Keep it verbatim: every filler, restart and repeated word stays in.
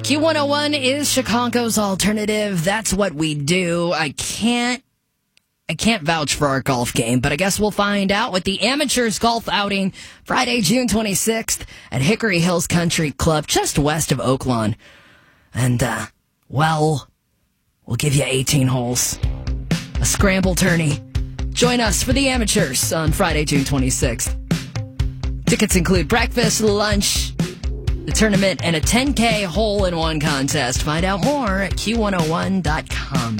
Q one oh one is Chicago's alternative. That's what we do. I can't I can't vouch for our golf game, but I guess we'll find out with the Amateurs Golf Outing Friday, June twenty-sixth at Hickory Hills Country Club, just west of Oaklawn. And, uh, well, we'll give you eighteen holes. A scramble tourney. Join us for the Amateurs on Friday, June twenty-sixth. Tickets include breakfast, lunch, the tournament, and a ten K hole-in-one contest. Find out more at Q one oh one dot com.